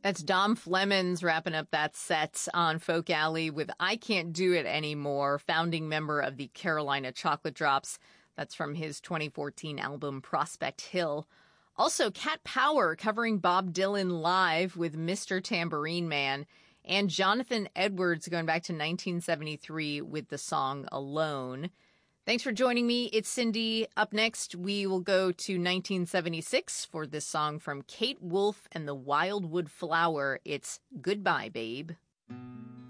That's Dom Flemons wrapping up that set on Folk Alley with I Can't Do It Anymore, founding member of the Carolina Chocolate Drops. That's from his 2014 album Prospect Hill. Also, Cat Power covering Bob Dylan live with Mr. Tambourine Man, and Jonathan Edwards going back to 1973 with the song Alone. Thanks for joining me. It's Cindy. Up next, we will go to 1976 for this song from Kate Wolf and the Wildwood Flower. It's Goodbye, Babe.